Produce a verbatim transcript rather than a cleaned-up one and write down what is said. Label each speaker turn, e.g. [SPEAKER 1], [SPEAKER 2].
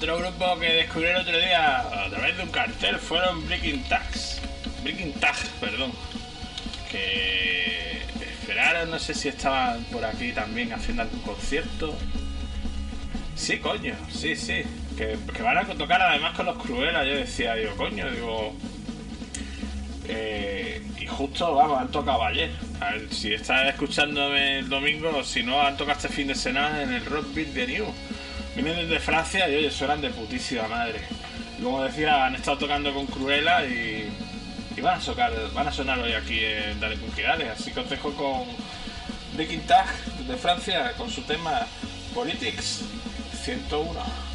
[SPEAKER 1] Otro grupo que descubrí el otro día a través de un cartel fueron Breaking Tags. Breaking Tag, perdón. Que esperaron, no sé si estaban por aquí también haciendo algún concierto. Sí, coño, sí, sí. Que, que van a tocar además con los Cruella. Yo decía, digo, coño, digo... Eh, y justo, vamos, han tocado ayer. A ver, si estás escuchándome el domingo, si no, han tocado este fin de semana en el Rock Beat de New. Vienen desde Francia y oye, suenan de putísima madre. Y como decía, han estado tocando con Cruella y, y van a sonar, van a sonar hoy aquí en Dale Punquidades. Así que os dejo con Breaking Tag de Francia con su tema Politics ciento uno.